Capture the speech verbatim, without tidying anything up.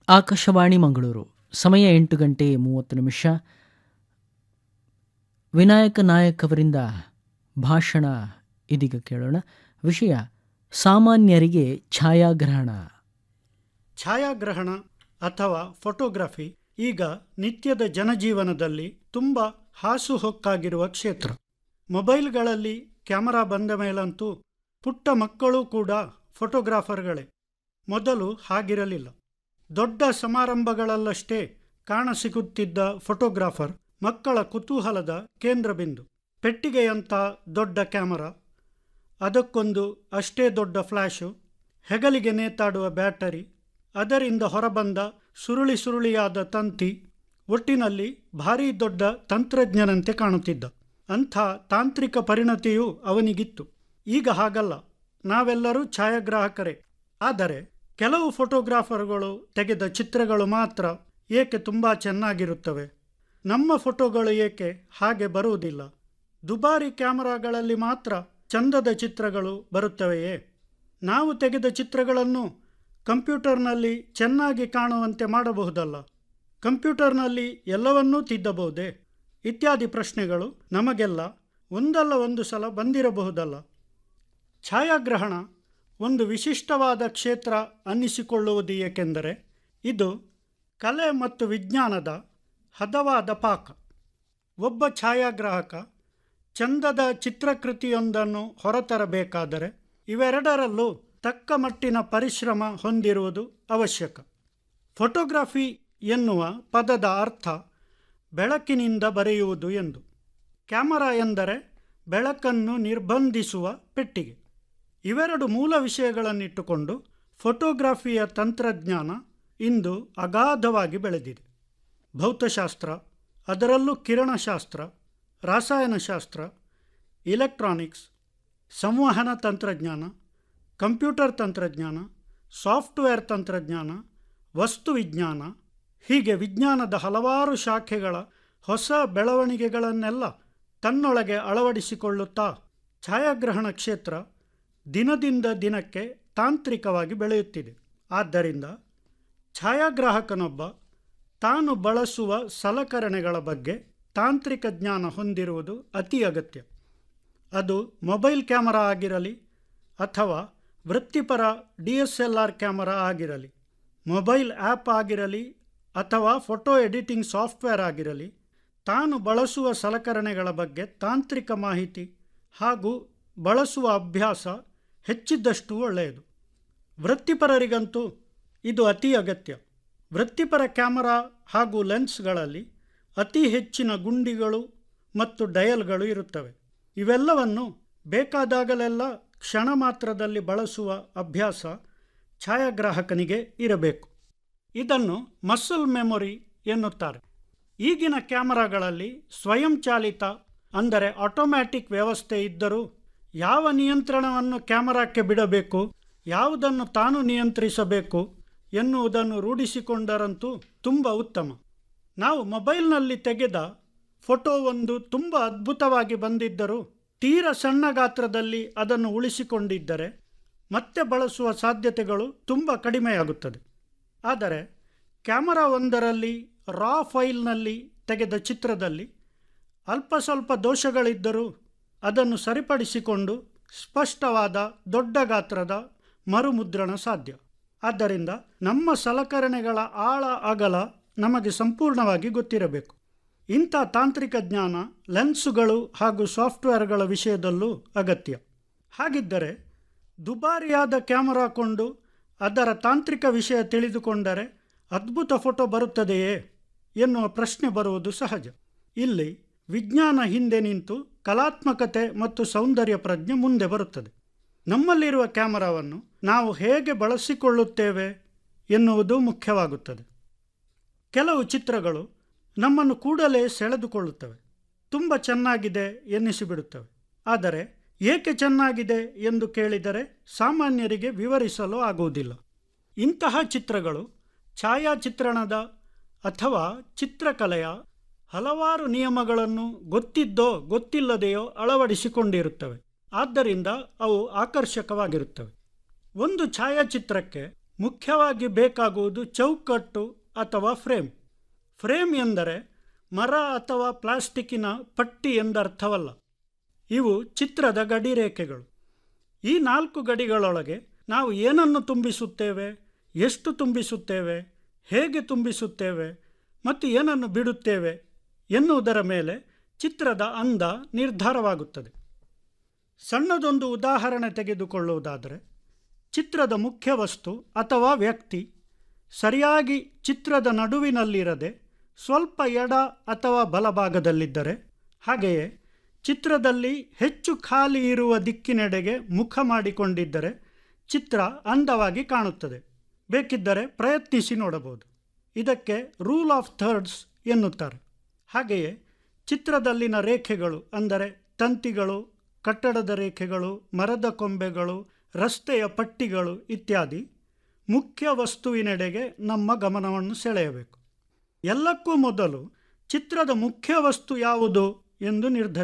ಆಕಾಶವಾಣಿ ಮಂಗಳೂರು. ಸಮಯ ಎಂಟು ಗಂಟೆ ಮೂವತ್ತು ನಿಮಿಷ. ವಿನಾಯಕ ನಾಯಕ್ ಅವರಿಂದ ಭಾಷಣ ಇದೀಗ ಕೇಳೋಣ. ವಿಷಯ ಸಾಮಾನ್ಯರಿಗೆ ಛಾಯಾಗ್ರಹಣ. ಛಾಯಾಗ್ರಹಣ ಅಥವಾ ಫೋಟೋಗ್ರಫಿ ಈಗ ನಿತ್ಯದ ಜನಜೀವನದಲ್ಲಿ ತುಂಬ ಹಾಸುಹೊಕ್ಕಾಗಿರುವ ಕ್ಷೇತ್ರ. ಮೊಬೈಲ್ಗಳಲ್ಲಿ ಕ್ಯಾಮರಾ ಬಂದ ಮೇಲಂತೂ ಪುಟ್ಟ ಮಕ್ಕಳು ಕೂಡ ಫೋಟೋಗ್ರಾಫರ್ಗಳೇ. ಮೊದಲು ಹಾಗಿರಲಿಲ್ಲ. ದೊಡ್ಡ ಸಮಾರಂಭಗಳಲ್ಲಷ್ಟೇ ಕಾಣಸಿಗುತ್ತಿದ್ದ ಫೋಟೋಗ್ರಾಫರ್ ಮಕ್ಕಳ ಕುತೂಹಲದ ಕೇಂದ್ರ ಬಿಂದು. ಪೆಟ್ಟಿಗೆಯಂಥ ದೊಡ್ಡ ಕ್ಯಾಮರಾ, ಅದಕ್ಕೊಂದು ಅಷ್ಟೇ ದೊಡ್ಡ ಫ್ಲ್ಯಾಶು, ಹೆಗಲಿಗೆ ನೇತಾಡುವ ಬ್ಯಾಟರಿ, ಅದರಿಂದ ಹೊರಬಂದ ಸುರುಳಿ ಸುರುಳಿಯಾದ ತಂತಿ, ಒಟ್ಟಿನಲ್ಲಿ ಭಾರೀ ದೊಡ್ಡ ತಂತ್ರಜ್ಞನಂತೆ ಕಾಣುತ್ತಿದ್ದ. ಅಂಥ ತಾಂತ್ರಿಕ ಪರಿಣತಿಯೂ ಅವನಿಗಿತ್ತು. ಈಗ ಹಾಗಲ್ಲ, ನಾವೆಲ್ಲರೂ ಛಾಯಾಗ್ರಾಹಕರೇ. ಆದರೆ ಕೆಲವು ಫೋಟೋಗ್ರಾಫರ್ಗಳು ತೆಗೆದ ಚಿತ್ರಗಳು ಮಾತ್ರ ಏಕೆ ತುಂಬ ಚೆನ್ನಾಗಿರುತ್ತವೆ? ನಮ್ಮ ಫೋಟೋಗಳು ಏಕೆ ಹಾಗೆ ಬರುವುದಿಲ್ಲ? ದುಬಾರಿ ಕ್ಯಾಮರಾಗಳಲ್ಲಿ ಮಾತ್ರ ಚಂದದ ಚಿತ್ರಗಳು ಬರುತ್ತವೆಯೇ? ನಾವು ತೆಗೆದ ಚಿತ್ರಗಳನ್ನು ಕಂಪ್ಯೂಟರ್ನಲ್ಲಿ ಚೆನ್ನಾಗಿ ಕಾಣುವಂತೆ ಮಾಡಬಹುದಲ್ಲ? ಕಂಪ್ಯೂಟರ್ನಲ್ಲಿ ಎಲ್ಲವನ್ನೂ ತಿದ್ದಬಹುದೇ? ಇತ್ಯಾದಿ ಪ್ರಶ್ನೆಗಳು ನಮಗೆಲ್ಲ ಒಂದಲ್ಲ ಒಂದು ಸಲ ಬಂದಿರಬಹುದಲ್ಲ. ಛಾಯಾಗ್ರಹಣ ಒಂದು ವಿಶಿಷ್ಟವಾದ ಕ್ಷೇತ್ರ ಅನ್ನಿಸಿಕೊಳ್ಳುವುದು ಏಕೆಂದರೆ ಇದು ಕಲೆ ಮತ್ತು ವಿಜ್ಞಾನದ ಹದವಾದ ಪಾಕ. ಒಬ್ಬ ಛಾಯಾಗ್ರಾಹಕ ಚಂದದ ಚಿತ್ರಕೃತಿಯೊಂದನ್ನು ಹೊರತರಬೇಕಾದರೆ ಇವೆರಡರಲ್ಲೂ ತಕ್ಕ ಮಟ್ಟಿನ ಪರಿಶ್ರಮ ಹೊಂದಿರುವುದು ಅವಶ್ಯಕ. ಫೋಟೋಗ್ರಫಿ ಎನ್ನುವ ಪದದ ಅರ್ಥ ಬೆಳಕಿನಿಂದ ಬರೆಯುವುದು ಎಂದು. ಕ್ಯಾಮರಾ ಎಂದರೆ ಬೆಳಕನ್ನು ನಿರ್ಬಂಧಿಸುವ ಪೆಟ್ಟಿಗೆ. ಇವೆರಡು ಮೂಲ ವಿಷಯಗಳನ್ನಿಟ್ಟುಕೊಂಡು ಫೋಟೋಗ್ರಫಿಯ ತಂತ್ರಜ್ಞಾನ ಇಂದು ಅಗಾಧವಾಗಿ ಬೆಳೆದಿದೆ. ಭೌತಶಾಸ್ತ್ರ, ಅದರಲ್ಲೂ ಕಿರಣಶಾಸ್ತ್ರ, ರಾಸಾಯನಶಾಸ್ತ್ರ, ಇಲೆಕ್ಟ್ರಾನಿಕ್ಸ್, ಸಂವಹನ ತಂತ್ರಜ್ಞಾನ, ಕಂಪ್ಯೂಟರ್ ತಂತ್ರಜ್ಞಾನ, ಸಾಫ್ಟ್ವೇರ್ ತಂತ್ರಜ್ಞಾನ, ವಸ್ತು ವಿಜ್ಞಾನ, ಹೀಗೆ ವಿಜ್ಞಾನದ ಹಲವಾರು ಶಾಖೆಗಳ ಹೊಸ ಬೆಳವಣಿಗೆಗಳನ್ನೆಲ್ಲ ತನ್ನೊಳಗೆ ಅಳವಡಿಸಿಕೊಳ್ಳುತ್ತಾ ಛಾಯಾಗ್ರಹಣ ಕ್ಷೇತ್ರ ದಿನದಿಂದ ದಿನಕ್ಕೆ ತಾಂತ್ರಿಕವಾಗಿ ಬೆಳೆಯುತ್ತಿದೆ. ಆದ್ದರಿಂದ ಛಾಯಾಗ್ರಾಹಕನೊಬ್ಬ ತಾನು ಬಳಸುವ ಸಲಕರಣೆಗಳ ಬಗ್ಗೆ ತಾಂತ್ರಿಕ ಜ್ಞಾನ ಹೊಂದಿರುವುದು ಅತಿ ಅಗತ್ಯ. ಅದು ಮೊಬೈಲ್ ಕ್ಯಾಮರಾ ಆಗಿರಲಿ ಅಥವಾ ವೃತ್ತಿಪರ D S L R camera ಆಗಿರಲಿ, ಮೊಬೈಲ್ ಆ್ಯಪ್ ಆಗಿರಲಿ ಅಥವಾ ಫೋಟೋ ಎಡಿಟಿಂಗ್ ಸಾಫ್ಟ್ವೇರ್ ಆಗಿರಲಿ, ತಾನು ಬಳಸುವ ಸಲಕರಣೆಗಳ ಬಗ್ಗೆ ತಾಂತ್ರಿಕ ಮಾಹಿತಿ ಹಾಗೂ ಬಳಸುವ ಅಭ್ಯಾಸ ಹೆಚ್ಚಿದ್ದಷ್ಟು ಒಳ್ಳೆಯದು. ವೃತ್ತಿಪರರಿಗಂತೂ ಇದು ಅತಿ ಅಗತ್ಯ. ವೃತ್ತಿಪರ ಕ್ಯಾಮರಾ ಹಾಗೂ ಲೆನ್ಸ್ಗಳಲ್ಲಿ ಅತಿ ಹೆಚ್ಚಿನ ಗುಂಡಿಗಳು ಮತ್ತು ಡಯಲ್ಗಳು ಇರುತ್ತವೆ. ಇವೆಲ್ಲವನ್ನು ಬೇಕಾದಾಗಲೆಲ್ಲ ಕ್ಷಣ ಮಾತ್ರದಲ್ಲಿ ಬಳಸುವ ಅಭ್ಯಾಸ ಛಾಯಾಗ್ರಾಹಕನಿಗೆ ಇರಬೇಕು. ಇದನ್ನು ಮಸಲ್ ಮೆಮೊರಿ ಎನ್ನುತ್ತಾರೆ. ಈಗಿನ ಕ್ಯಾಮರಾಗಳಲ್ಲಿ ಸ್ವಯಂಚಾಲಿತ ಅಂದರೆ ಆಟೋಮ್ಯಾಟಿಕ್ ವ್ಯವಸ್ಥೆ ಇದ್ದರೂ ಯಾವ ನಿಯಂತ್ರಣವನ್ನು ಕ್ಯಾಮರಾಕ್ಕೆ ಬಿಡಬೇಕು, ಯಾವುದನ್ನು ತಾನು ನಿಯಂತ್ರಿಸಬೇಕು ಎನ್ನುವುದನ್ನು ರೂಢಿಸಿಕೊಂಡರಂತೂ ತುಂಬ ಉತ್ತಮ. ನಾವು ಮೊಬೈಲ್ನಲ್ಲಿ ತೆಗೆದ ಫೋಟೋವೊಂದು ತುಂಬ ಅದ್ಭುತವಾಗಿ ಬಂದಿದ್ದರೂ ತೀರ ಸಣ್ಣ ಗಾತ್ರದಲ್ಲಿ ಅದನ್ನು ಉಳಿಸಿಕೊಂಡಿದ್ದರೆ ಮತ್ತೆ ಬಳಸುವ ಸಾಧ್ಯತೆಗಳು ತುಂಬ ಕಡಿಮೆಯಾಗುತ್ತದೆ. ಆದರೆ ಕ್ಯಾಮರಾ ಒಂದರಲ್ಲಿ ರಾ ಫೈಲ್ನಲ್ಲಿ ತೆಗೆದ ಚಿತ್ರದಲ್ಲಿ ಅಲ್ಪ ಸ್ವಲ್ಪ ದೋಷಗಳಿದ್ದರೂ ಅದನ್ನು ಸರಿಪಡಿಸಿಕೊಂಡು ಸ್ಪಷ್ಟವಾದ ದೊಡ್ಡ ಗಾತ್ರದ ಮರುಮುದ್ರಣ ಸಾಧ್ಯ. ಆದ್ದರಿಂದ ನಮ್ಮ ಸಲಕರಣೆಗಳ ಆಳ ಅಗಲ ನಮಗೆ ಸಂಪೂರ್ಣವಾಗಿ ಗೊತ್ತಿರಬೇಕು. ಇಂಥ ತಾಂತ್ರಿಕ ಜ್ಞಾನ ಲೆನ್ಸುಗಳು ಹಾಗೂ ಸಾಫ್ಟ್ವೇರ್ಗಳ ವಿಷಯದಲ್ಲೂ ಅಗತ್ಯ. ಹಾಗಿದ್ದರೆ ದುಬಾರಿಯಾದ ಕ್ಯಾಮರಾ ಕೊಂಡು ಅದರ ತಾಂತ್ರಿಕ ವಿಷಯ ತಿಳಿದುಕೊಂಡರೆ ಅದ್ಭುತ ಫೋಟೋ ಬರುತ್ತದೆಯೇ ಎನ್ನುವ ಪ್ರಶ್ನೆ ಬರುವುದು ಸಹಜ. ಇಲ್ಲಿ ವಿಜ್ಞಾನ ಹಿಂದೆ ನಿಂತು ಕಲಾತ್ಮಕತೆ ಮತ್ತು ಸೌಂದರ್ಯ ಪ್ರಜ್ಞೆ ಮುಂದೆ ಬರುತ್ತದೆ. ನಮ್ಮಲ್ಲಿರುವ ಕ್ಯಾಮರಾವನ್ನು ನಾವು ಹೇಗೆ ಬಳಸಿಕೊಳ್ಳುತ್ತೇವೆ ಎನ್ನುವುದು ಮುಖ್ಯವಾಗುತ್ತದೆ. ಕೆಲವು ಚಿತ್ರಗಳು ನಮ್ಮನ್ನು ಕೂಡಲೇ ಸೆಳೆದುಕೊಳ್ಳುತ್ತವೆ, ತುಂಬ ಚೆನ್ನಾಗಿದೆ ಎನ್ನಿಸಿಬಿಡುತ್ತವೆ. ಆದರೆ ಏಕೆ ಚೆನ್ನಾಗಿದೆ ಎಂದು ಕೇಳಿದರೆ ಸಾಮಾನ್ಯರಿಗೆ ವಿವರಿಸಲು ಆಗುವುದಿಲ್ಲ. ಇಂತಹ ಚಿತ್ರಗಳು ಛಾಯಾಚಿತ್ರಣದ ಅಥವಾ ಚಿತ್ರಕಲೆಯ ಹಲವಾರು ನಿಯಮಗಳನ್ನು ಗೊತ್ತಿದ್ದೋ ಗೊತ್ತಿಲ್ಲದೆಯೋ ಅಳವಡಿಸಿಕೊಂಡಿರುತ್ತವೆ. ಆದ್ದರಿಂದ ಅವು ಆಕರ್ಷಕವಾಗಿರುತ್ತವೆ. ಒಂದು ಛಾಯಾಚಿತ್ರಕ್ಕೆ ಮುಖ್ಯವಾಗಿ ಬೇಕಾಗುವುದು ಚೌಕಟ್ಟು ಅಥವಾ ಫ್ರೇಮ್. ಫ್ರೇಮ್ ಎಂದರೆ ಮರ ಅಥವಾ ಪ್ಲಾಸ್ಟಿಕ್ಕಿನ ಪಟ್ಟಿ ಎಂದರ್ಥವಲ್ಲ. ಇವು ಚಿತ್ರದ ಗಡಿರೇಖೆಗಳು. ಈ ನಾಲ್ಕು ಗಡಿಗಳೊಳಗೆ ನಾವು ಏನನ್ನು ತುಂಬಿಸುತ್ತೇವೆ, ಎಷ್ಟು ತುಂಬಿಸುತ್ತೇವೆ, ಹೇಗೆ ತುಂಬಿಸುತ್ತೇವೆ ಮತ್ತು ಏನನ್ನು ಬಿಡುತ್ತೇವೆ ಎನ್ನುವುದರ ಮೇಲೆ ಚಿತ್ರದ ಅಂದ ನಿರ್ಧಾರವಾಗುತ್ತದೆ. ಸಣ್ಣದೊಂದು ಉದಾಹರಣೆ ತೆಗೆದುಕೊಳ್ಳುವುದಾದರೆ, ಚಿತ್ರದ ಮುಖ್ಯ ವಸ್ತು ಅಥವಾ ವ್ಯಕ್ತಿ ಸರಿಯಾಗಿ ಚಿತ್ರದ ನಡುವಿನಲ್ಲಿರದೆ ಸ್ವಲ್ಪ ಎಡ ಅಥವಾ ಬಲಭಾಗದಲ್ಲಿದ್ದರೆ, ಹಾಗೆಯೇ ಚಿತ್ರದಲ್ಲಿ ಹೆಚ್ಚು ಖಾಲಿ ಇರುವ ದಿಕ್ಕಿನೆಡೆಗೆ ಮುಖ ಮಾಡಿಕೊಂಡಿದ್ದರೆ ಚಿತ್ರ ಅಂದವಾಗಿ ಕಾಣುತ್ತದೆ. ಬೇಕಿದ್ದರೆ ಪ್ರಯತ್ನಿಸಿ ನೋಡಬಹುದು. ಇದಕ್ಕೆ ರೂಲ್ ಆಫ್ ಥರ್ಡ್ಸ್ ಎನ್ನುತ್ತಾರೆ. ಹಾಗೆಯೇ ಚಿತ್ರದಲ್ಲಿನ ರೇಖೆಗಳು ಅಂದರೆ ತಂತಿಗಳು, ಕಟ್ಟಡದ ರೇಖೆಗಳು, ಮರದ ಕೊಂಬೆಗಳು, ರಸ್ತೆಯ ಪಟ್ಟಿಗಳು ಇತ್ಯಾದಿ ಮುಖ್ಯ ವಸ್ತುವಿನೆಡೆಗೆ ನಮ್ಮ ಗಮನವನ್ನು ಸೆಳೆಯಬೇಕು. ಎಲ್ಲಕ್ಕೂ ಮೊದಲು ಚಿತ್ರದ ಮುಖ್ಯ ವಸ್ತು ಯಾವುದು ಎಂದು ನಿರ್ಧರಿಸಿ.